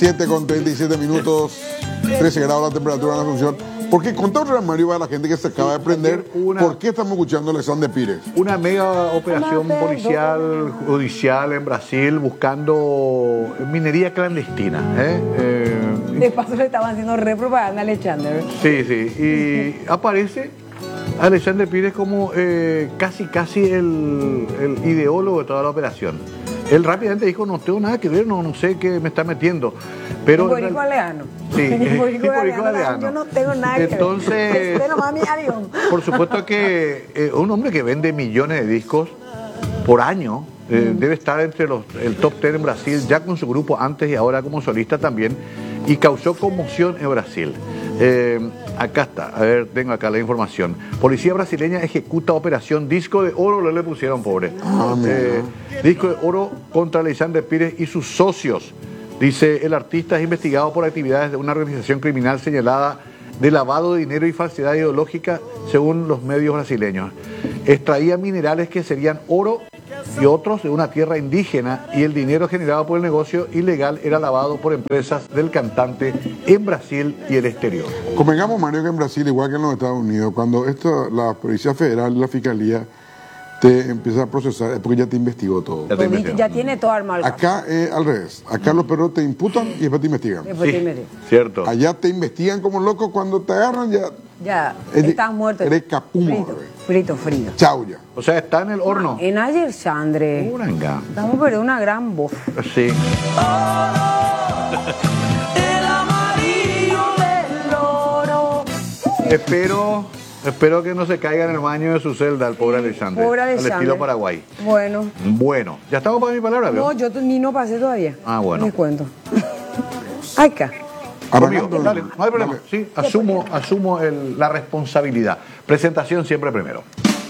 7:37, 13 grados la temperatura en Asunción. ¿Por qué? Contá otra vez, Mario, a la gente que se acaba de prender, ¿por qué estamos escuchando a Alexandre Pires? Una mega operación policial, judicial en Brasil buscando minería clandestina. De paso le estaban haciendo repropaganda a Alexandre. Sí, sí. Y aparece Alexandre Pires como casi el ideólogo de toda la operación. Él rápidamente dijo, no tengo nada que ver, no sé qué me está metiendo. Pero Borico Aleano. Sí, Borico Aleano. Yo no tengo nada que ver. Entonces, por supuesto que un hombre que vende millones de discos por año, debe estar entre el top 10 en Brasil, ya con su grupo antes y ahora como solista también, y causó conmoción en Brasil. Acá está, a ver, tengo acá la información. Policía brasileña ejecuta operación disco de oro, le pusieron, pobre. Disco de oro contra Alexandre Pires y sus socios. Dice, el artista es investigado por actividades de una organización criminal señalada de lavado de dinero y falsedad ideológica, según los medios brasileños. Extraía minerales que serían oro y otros de una tierra indígena, y el dinero generado por el negocio ilegal era lavado por empresas del cantante en Brasil y el exterior. Convengamos, Mario, que en Brasil, igual que en los Estados Unidos, cuando la Policía Federal, la Fiscalía, te empieza a procesar, es porque ya te investigó todo. Ya tiene todo armado. Acá al revés. Acá los perros te imputan y después te investigan. Cierto. Allá te investigan como loco, cuando te agarran ya estás muerto. Eres capuma. Frito. Chau ya. O sea, está en el horno. En Alexandre. Estamos perdiendo una gran voz. Sí. El amarillo del oro. Espero que no se caiga en el baño de su celda el pobre Alexandre. Al estilo Paraguay. Bueno. ¿Ya estamos para mi palabra? No, yo ni no pasé todavía. Ah, bueno. Les cuento. Acá. Conmigo, dale, no hay problema. Sí, asumo la responsabilidad. Presentación siempre primero.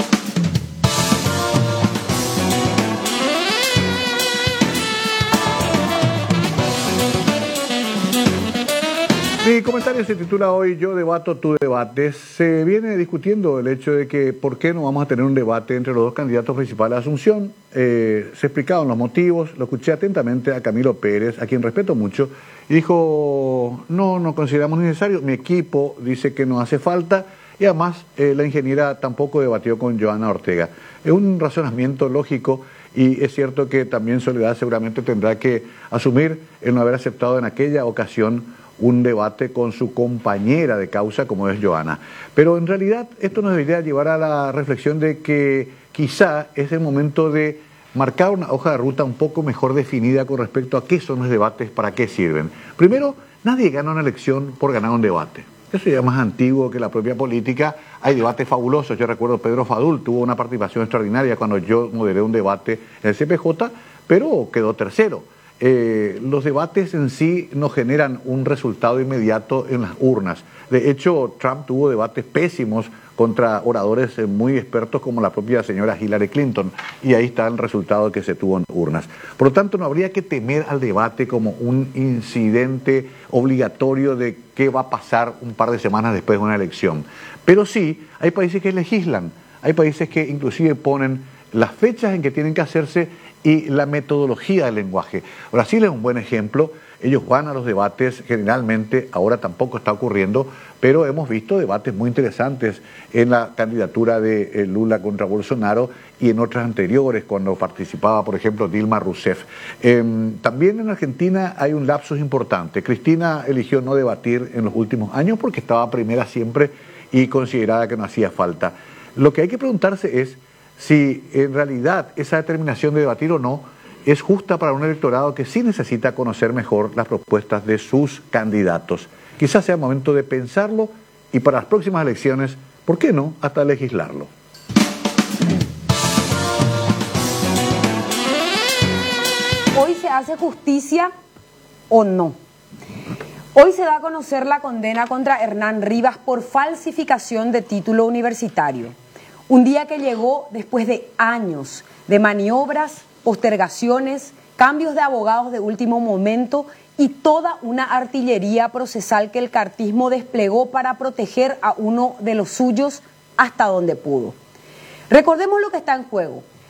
Mi comentario se titula hoy Yo debato, tú debates. Se viene discutiendo el hecho de que por qué no vamos a tener un debate entre los dos candidatos principales a Asunción. Se explicaban los motivos, lo escuché atentamente a Camilo Pérez, a quien respeto mucho, y dijo, no consideramos necesario, mi equipo dice que no hace falta, y además la ingeniera tampoco debatió con Joana Ortega. Es un razonamiento lógico, y es cierto que también Soledad seguramente tendrá que asumir el no haber aceptado en aquella ocasión un debate con su compañera de causa como es Joana. Pero en realidad esto nos debería llevar a la reflexión de que quizá es el momento de marcar una hoja de ruta un poco mejor definida con respecto a qué son los debates, para qué sirven. Primero, nadie gana una elección por ganar un debate. Eso ya es más antiguo que la propia política. Hay debates fabulosos. Yo recuerdo Pedro Fadul tuvo una participación extraordinaria cuando yo moderé un debate en el CPJ, pero quedó tercero. Los debates en sí no generan un resultado inmediato en las urnas. De hecho, Trump tuvo debates pésimos contra oradores muy expertos como la propia señora Hillary Clinton, y ahí está el resultado que se tuvo en urnas. Por lo tanto, no habría que temer al debate como un incidente obligatorio de qué va a pasar un par de semanas después de una elección. Pero sí, hay países que legislan, hay países que inclusive ponen las fechas en que tienen que hacerse y la metodología del lenguaje. Brasil es un buen ejemplo. Ellos van a los debates generalmente, ahora tampoco está ocurriendo, pero hemos visto debates muy interesantes en la candidatura de Lula contra Bolsonaro y en otras anteriores, cuando participaba, por ejemplo, Dilma Rousseff. También en Argentina hay un lapsus importante. Cristina eligió no debatir en los últimos años porque estaba primera siempre y considerada que no hacía falta. Lo que hay que preguntarse es si en realidad esa determinación de debatir o no es justa para un electorado que sí necesita conocer mejor las propuestas de sus candidatos. Quizás sea momento de pensarlo y para las próximas elecciones, ¿por qué no?, hasta legislarlo. ¿Hoy se hace justicia o no? Hoy se da a conocer la condena contra Hernán Rivas por falsificación de título universitario. Un día que llegó después de años de maniobras, postergaciones, cambios de abogados de último momento y toda una artillería procesal que el cartismo desplegó para proteger a uno de los suyos hasta donde pudo. Recordemos lo que está en juego: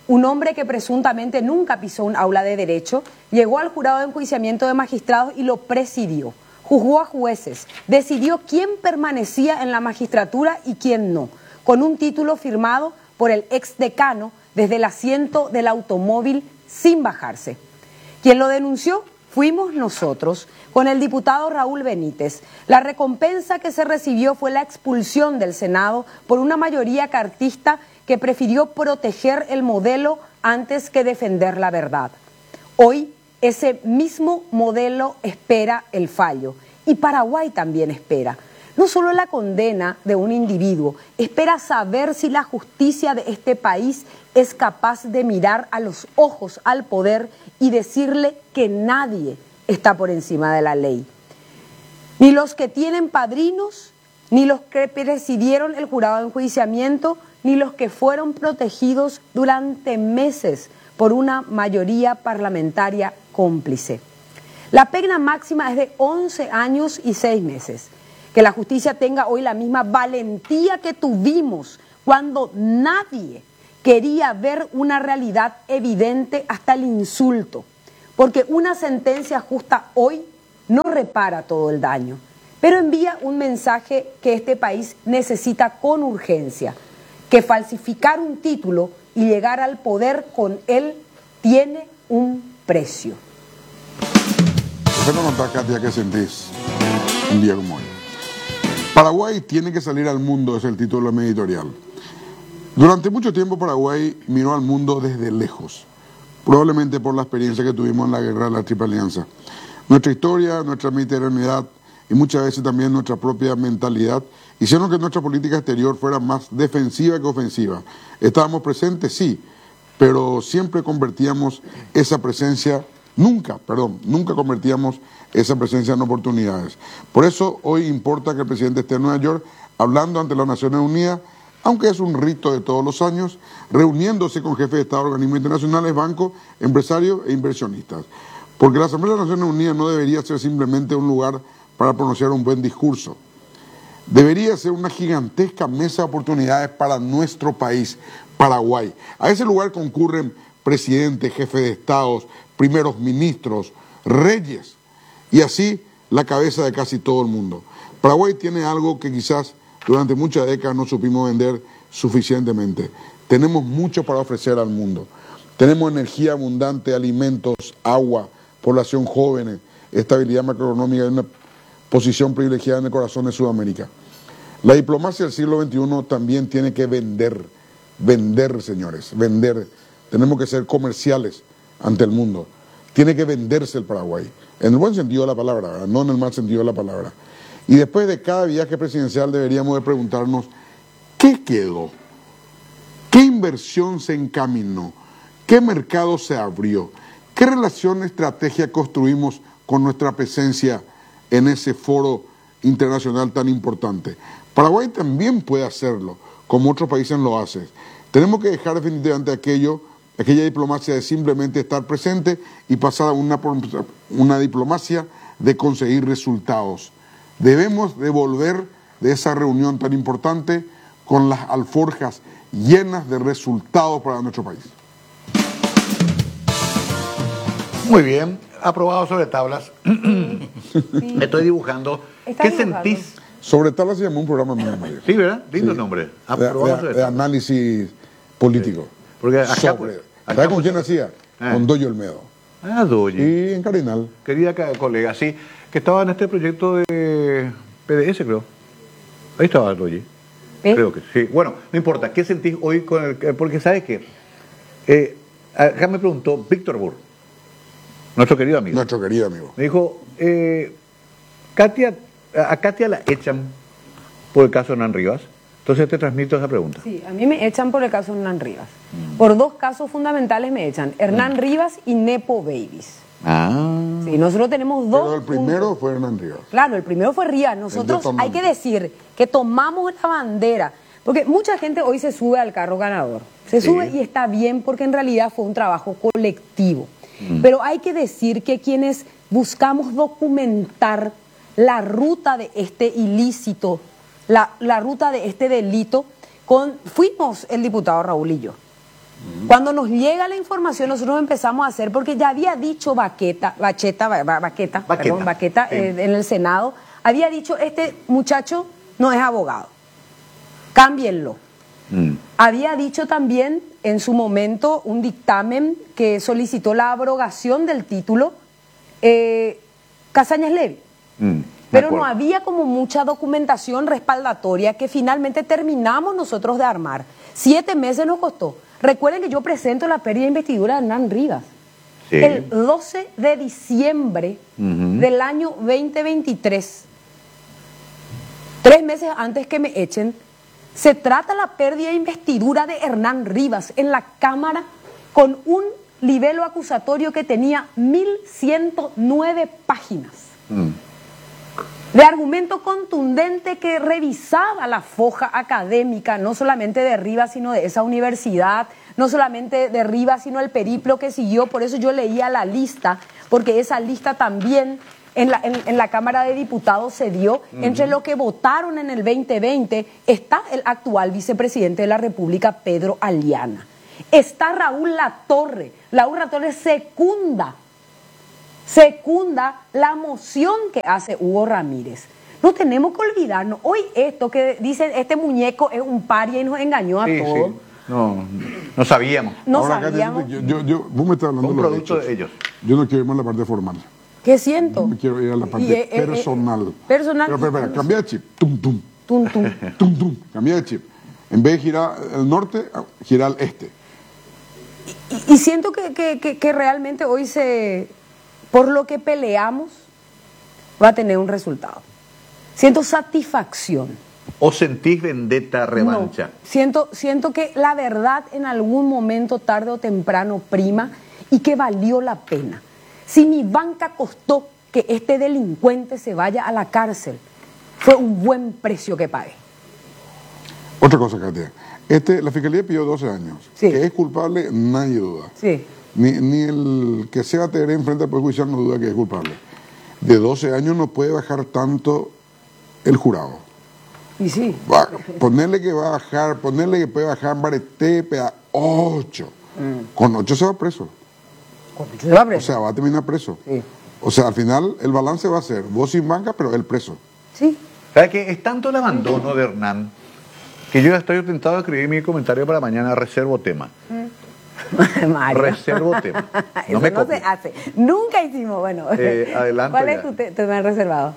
Un hombre que presuntamente nunca pisó un aula de derecho, llegó al jurado de enjuiciamiento de magistrados y lo presidió. Juzgó a jueces, decidió quién permanecía en la magistratura y quién no, con un título firmado por el exdecano desde el asiento del automóvil sin bajarse. Quien lo denunció fuimos nosotros, con el diputado Raúl Benítez. La recompensa que se recibió fue la expulsión del Senado por una mayoría cartista que prefirió proteger el modelo antes que defender la verdad. Hoy, ese mismo modelo espera el fallo, y Paraguay también espera. No solo la condena de un individuo, espera saber si la justicia de este país es capaz de mirar a los ojos al poder y decirle que nadie está por encima de la ley. Ni los que tienen padrinos, ni los que presidieron el jurado de enjuiciamiento, ni los que fueron protegidos durante meses por una mayoría parlamentaria cómplice. La pena máxima es de 11 años y 6 meses. Que la justicia tenga hoy la misma valentía que tuvimos cuando nadie quería ver una realidad evidente hasta el insulto. Porque una sentencia justa hoy no repara todo el daño, pero envía un mensaje que este país necesita con urgencia, que falsificar un título y llegar al poder con él tiene un precio. Déjame contar, Katia, ¿qué sentís un día como hoy? Paraguay tiene que salir al mundo, es el título de mi editorial. Durante mucho tiempo Paraguay miró al mundo desde lejos, probablemente por la experiencia que tuvimos en la guerra de la Triple Alianza. Nuestra historia, nuestra mediterraneidad y muchas veces también nuestra propia mentalidad hicieron que nuestra política exterior fuera más defensiva que ofensiva. Estábamos presentes, sí, pero siempre convertíamos esa presencia, nunca convertíamos esa presencia en oportunidades. Por eso hoy importa que el presidente esté en Nueva York hablando ante las Naciones Unidas, aunque es un rito de todos los años, reuniéndose con jefes de Estado, organismos internacionales, bancos, empresarios e inversionistas. Porque la Asamblea de las Naciones Unidas no debería ser simplemente un lugar para pronunciar un buen discurso. Debería ser una gigantesca mesa de oportunidades para nuestro país, Paraguay. A ese lugar concurren presidentes, jefes de estados, primeros ministros, reyes, y así la cabeza de casi todo el mundo. Paraguay tiene algo que quizás durante muchas décadas no supimos vender suficientemente. Tenemos mucho para ofrecer al mundo. Tenemos energía abundante, alimentos, agua, población joven, estabilidad macroeconómica y una posición privilegiada en el corazón de Sudamérica. La diplomacia del siglo XXI también tiene que vender, señores, vender. Tenemos que ser comerciales ante el mundo. Tiene que venderse el Paraguay, en el buen sentido de la palabra, ¿verdad? No en el mal sentido de la palabra. Y después de cada viaje presidencial deberíamos de preguntarnos, ¿qué quedó? ¿Qué inversión se encaminó? ¿Qué mercado se abrió? ¿Qué relación, estrategia construimos con nuestra presencia en ese foro internacional tan importante? Paraguay también puede hacerlo, como otros países lo hacen. Tenemos que dejar definitivamente aquella diplomacia de simplemente estar presente y pasar a una diplomacia de conseguir resultados. Debemos de volver de esa reunión tan importante con las alforjas llenas de resultados para nuestro país. Muy bien, aprobado sobre tablas. Sí. Me estoy dibujando. Está ¿Qué dibujando. sentís? Sobre tal se llamó un programa muy mayor. Sí, ¿verdad? Lindo Sí. nombre. Aprobado sobre De tablas. análisis político. Porque acá, Sobre. acá ¿Sabes con quién hacía? Ah. Con Doyo Olmedo. Ah, Doyi. Y en Carinal. Querida colega, sí, que estaba en este proyecto de PDS, creo. Ahí estaba Doyi. Creo que sí. Bueno, no importa. ¿Qué sentís hoy con el...? Porque, ¿sabes qué? Acá me preguntó Víctor Burr, nuestro querido amigo. Nuestro querido amigo. Me dijo, a Katia la echan por el caso de Hernán Rivas. Entonces te transmito esa pregunta. Sí, a mí me echan por el caso de Hernán Rivas. Por dos casos fundamentales me echan, Hernán Rivas y Nepo Babies. Ah. Sí, nosotros tenemos dos. Pero el primero puntos. fue Hernán Rivas. Claro, el primero fue Rivas. Nosotros hay que decir que tomamos la bandera, porque mucha gente hoy se sube al carro ganador. Se sube y está bien porque en realidad fue un trabajo colectivo. Pero hay que decir que quienes buscamos documentar la ruta de este ilícito, la ruta de este delito, fuimos el diputado Raúl y yo. Cuando nos llega la información, nosotros empezamos a hacer, porque ya había dicho Baqueta, sí. En el Senado, había dicho, este muchacho no es abogado, cámbienlo. Había dicho también en su momento un dictamen que solicitó la abrogación del título Casañas Levy. Pero no había como mucha documentación respaldatoria que finalmente terminamos nosotros de armar. 7 meses nos costó. Recuerden que yo presento la pérdida de investidura de Hernán Rivas. Sí. El 12 de diciembre del año 2023. 3 meses antes que me echen, se trata la pérdida de investidura de Hernán Rivas en la Cámara con un libelo acusatorio que tenía 1109 páginas. De argumento contundente que revisaba la foja académica, no solamente de Rivas, sino de esa universidad, no solamente de Rivas, sino el periplo que siguió. Por eso yo leía la lista, porque esa lista también en la Cámara de Diputados se dio. Entre lo que votaron en el 2020 está el actual vicepresidente de la República, Pedro Aliana. Está Raúl Latorre. Raúl Latorre secunda la moción que hace Hugo Ramírez. No tenemos que olvidarnos. Hoy esto que dicen, este muñeco es un paria y nos engañó a todos. Sí. No sabíamos. Ahora, sabíamos. Vos me estás hablando un producto de ellos. Yo no quiero irme a la parte formal. ¿Qué siento? Me quiero ir a la parte personal. Personal. Pero espera, cambia de chip. Tum, tum. Tum, tum. Tum, tum. Cambia de chip. En vez de girar al norte, girar al este. Y siento que realmente hoy por lo que peleamos, va a tener un resultado. Siento satisfacción. ¿O sentís vendetta, revancha? No, siento que la verdad en algún momento, tarde o temprano, prima y que valió la pena. Si mi banca costó que este delincuente se vaya a la cárcel, fue un buen precio que pagué. Otra cosa, Katia. La Fiscalía pidió 12 años. Sí. Que es culpable, nadie duda. Sí. Ni el que sea Teré enfrente al Poder Judicial no duda que es culpable. De 12 años no puede bajar tanto el jurado. Y sí. Ponerle que puede bajar Baretepe a 8. Con 8 se va preso. ¿Con 8 se va preso? O sea, va a terminar preso. Sí. O sea, al final el balance va a ser vos sin banca, pero él preso. Sí. ¿Sabes qué? Es tanto el abandono de Hernán que yo ya estoy tentado a escribir mi comentario para mañana, reservo tema. Mario. Reservo tema. No Eso no se hace. Nunca hicimos. Bueno, adelante. ¿Cuál es tu tema reservado?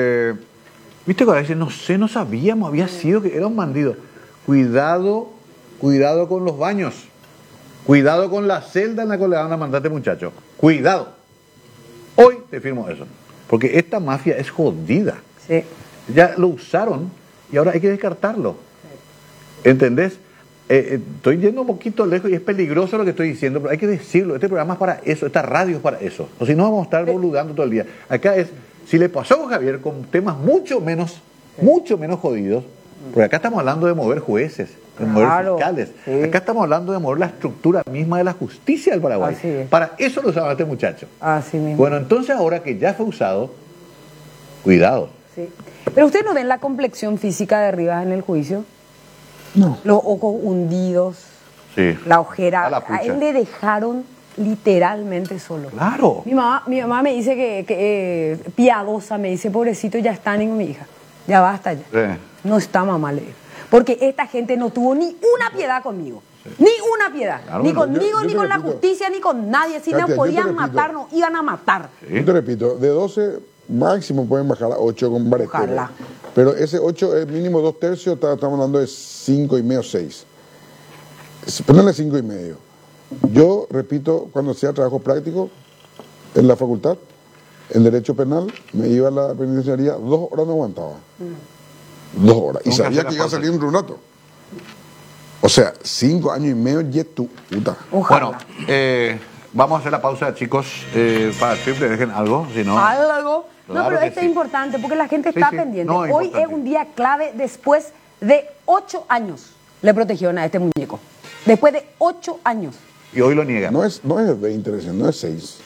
Viste que a veces no sabíamos, había sido que era un bandido. Cuidado con los baños. Cuidado con la celda en la que le van a mandar a este muchacho. Cuidado. Hoy te firmo eso. Porque esta mafia es jodida. Sí. Ya lo usaron y ahora hay que descartarlo. ¿Entendés? Estoy yendo un poquito lejos y es peligroso lo que estoy diciendo, pero hay que decirlo. Este programa es para eso, esta radio es para eso. O si no, vamos a estar boludando todo el día. Acá si le pasó a Javier con temas mucho menos jodidos, porque acá estamos hablando de mover jueces, de mover fiscales. Sí. Acá estamos hablando de mover la estructura misma de la justicia del Paraguay. Para eso lo usaba este muchacho. Así mismo. Bueno, entonces ahora que ya fue usado, cuidado. Sí. Pero ¿ustedes no ven la complexión física de Rivas en el juicio? No. Los ojos hundidos, sí. La ojera. A él le dejaron literalmente solo. Claro. Mi mamá me dice que piadosa, me dice, pobrecito, ya está ni con mi hija. Ya basta ya. Sí. No está, mamá, le digo. Porque esta gente no tuvo ni una piedad conmigo. Sí. Ni una piedad. Claro, ni conmigo, ni con la justicia, ni con nadie. Si nos podían matar, nos iban a matar. Sí. Yo te repito, de 12 máximo pueden bajar a 8 con Baretepe. Ojalá. Pero ese 8 es mínimo 2/3, estamos hablando de 5,5, 6. Ponle 5,5. Yo, repito, cuando hacía trabajo práctico en la facultad, en Derecho Penal, me iba a la penitenciaría, 2 horas no aguantaba. 2 horas. Y sabía que iba a salir un rato. O sea, 5 años y medio, y tu puta. Bueno, vamos a hacer la pausa, chicos, para el triple, dejen algo, si no... ¿Algo? No, pero esto es importante porque la gente está pendiente. No, hoy es un día clave después de 8 años. Le protegieron a este muñeco. Después de 8 años. Y hoy lo niegan. No es 20 recién, no es 6.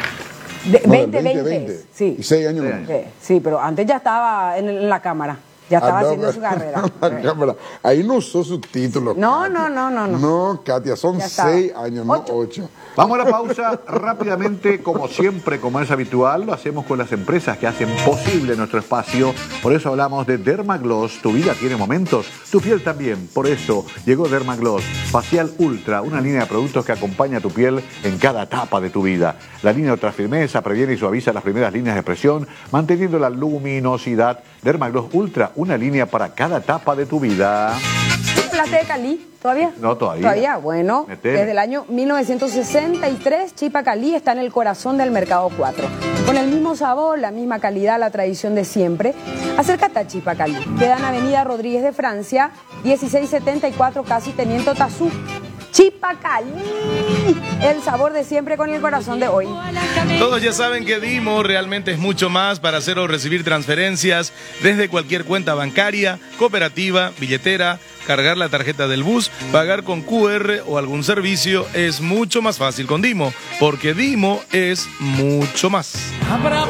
2020. Sí. Y 6 años más. Sí, pero antes ya estaba en la Cámara. Ya estaba haciendo su carrera. Cámara. Ahí no usó su título. No, Katia. no. No, Katia, son Ya estaba. 6 años, no 8. 8. Vamos a la pausa rápidamente, como siempre, como es habitual, lo hacemos con las empresas que hacen posible nuestro espacio. Por eso hablamos de Dermagloss. Tu vida tiene momentos, tu piel también. Por eso llegó Dermagloss Facial Ultra, una línea de productos que acompaña a tu piel en cada etapa de tu vida. La línea Ultra Firmeza previene y suaviza las primeras líneas de expresión, manteniendo la luminosidad. Dermagloss Ultra, una línea para cada etapa de tu vida. ¿Hablaste de Cali? ¿Todavía? No, todavía. Todavía, bueno. Metele. Desde el año 1963, Chipa Cali está en el corazón del Mercado 4. Con el mismo sabor, la misma calidad, la tradición de siempre. Acércate a Chipa Cali. Queda en Avenida Rodríguez de Francia, 1674, casi Teniente Tazú. Chipa Cali, el sabor de siempre con el corazón de hoy. Todos ya saben que Dimo realmente es mucho más para hacer o recibir transferencias desde cualquier cuenta bancaria, cooperativa, billetera, cargar la tarjeta del bus, pagar con QR o algún servicio. Es mucho más fácil con Dimo, porque Dimo es mucho más.